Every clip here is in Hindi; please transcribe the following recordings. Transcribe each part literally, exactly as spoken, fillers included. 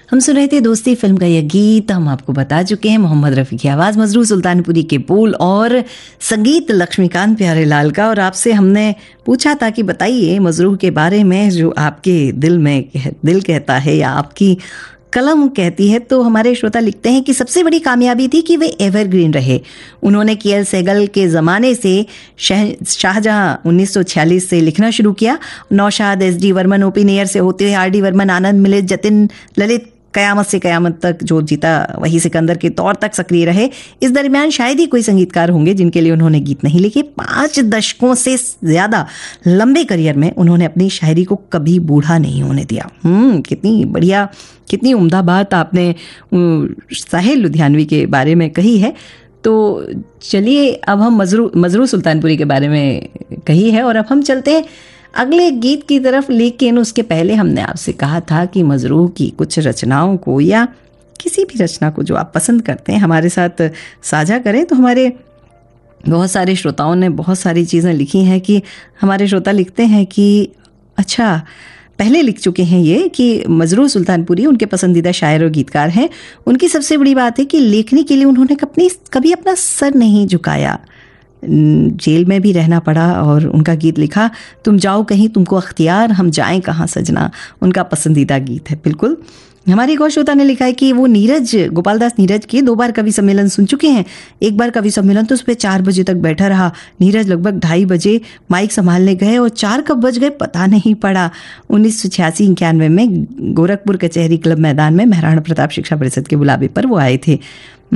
हम सुन रहे थे दोस्ती फिल्म का यह गीत। हम आपको बता चुके हैं मोहम्मद रफ़ी की आवाज़, मजरू सुल्तानपुरी के बोल और संगीत लक्ष्मीकांत प्यारेलाल का। और आपसे हमने पूछा था कि बताइए मजरू के बारे में, जो आपके दिल में दिल कहता है या आपकी कलम कहती है। तो हमारे श्रोता लिखते हैं कि सबसे बड़ी कामयाबी थी कि वे एवरग्रीन रहे। उन्होंने के एल सहगल के ज़माने से शाहजहां उन्नीस सौ छियालीस से लिखना शुरू किया। Naushad, S D Varman, OP near से होते हुए आर डी वर्मन, आनंद मिलित, जतिन ललित, कयामत से कयामत तक जो जीता वही सिकंदर के तौर तक सक्रिय रहे। इस दरमियान शायद ही कोई संगीतकार होंगे जिनके लिए उन्होंने गीत नहीं लिखे। पाँच दशकों से ज़्यादा लंबे करियर में उन्होंने अपनी शायरी को कभी बूढ़ा नहीं होने दिया। हम्म कितनी बढ़िया, कितनी उम्दा बात आपने साहिल लुधियानवी के बारे में कही है। तो चलिए अब हम मजरू मजरू सुल्तानपुरी के बारे में कही है और अब हम चलते हैं अगले गीत की तरफ। लेकिन उसके पहले हमने आपसे कहा था कि मजरू की कुछ रचनाओं को या किसी भी रचना को जो आप पसंद करते हैं हमारे साथ साझा करें। तो हमारे बहुत सारे श्रोताओं ने बहुत सारी चीज़ें लिखी हैं कि हमारे श्रोता लिखते हैं कि अच्छा, पहले लिख चुके हैं ये कि मजरू सुल्तानपुरी उनके पसंदीदा शायर और गीतकार हैं। उनकी सबसे बड़ी बात है कि लेखनी के लिए उन्होंने कभी कभी अपना सर नहीं झुकाया। जेल में भी रहना पड़ा और उनका गीत लिखा, तुम जाओ कहीं तुमको अख्तियार, हम जाएं कहाँ सजना, उनका पसंदीदा गीत है। बिल्कुल। हमारी एक और श्रोता ने लिखा है कि वो नीरज, गोपाल दास नीरज के दो बार कवि सम्मेलन सुन चुके हैं। एक बार कवि सम्मेलन तो उस पर चार बजे तक बैठा रहा। नीरज लगभग ढाई बजे माइक संभालने गए और चार कब बज गए पता नहीं पड़ा। उन्नीस सौ छियासी इक्यानवे में गोरखपुर कचहरी क्लब मैदान में महाराणा प्रताप शिक्षा परिषद के बुलावे पर वो आए थे।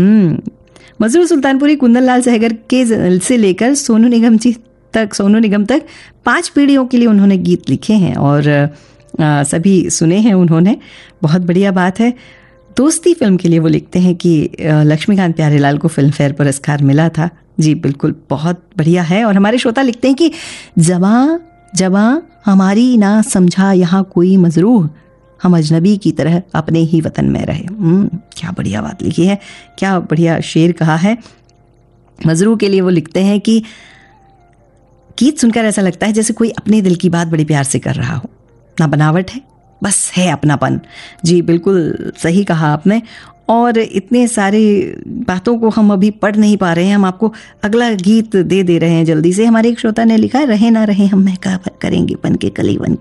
मजरू सुल्तानपुरी कुंदन लाल सहगर के से लेकर सोनू निगम जी तक सोनू निगम तक पांच पीढ़ियों के लिए उन्होंने गीत लिखे हैं और आ, सभी सुने हैं उन्होंने। बहुत बढ़िया बात है। दोस्ती फिल्म के लिए वो लिखते हैं कि लक्ष्मीकांत प्यारेलाल को फिल्म फेयर पुरस्कार मिला था। जी बिल्कुल, बहुत बढ़िया है। और हमारे श्रोता लिखते हैं कि जवां जवां हमारी ना समझा यहाँ कोई मजरूह, हम अजनबी की तरह अपने ही वतन में रहे। क्या बढ़िया बात लिखी है, क्या बढ़िया शेर कहा है। मजरू के लिए वो लिखते हैं कि गीत सुनकर ऐसा लगता है जैसे कोई अपने दिल की बात बड़े प्यार से कर रहा हो। ना बनावट है, बस है अपनापन। जी बिल्कुल सही कहा आपने। और इतने सारे बातों को हम अभी पढ़ नहीं पा रहे हैं, हम आपको अगला गीत दे दे रहे हैं जल्दी से। हमारे एक श्रोता ने लिखा है, रहे ना रहे हम महका करेंगे बन के कली बन के।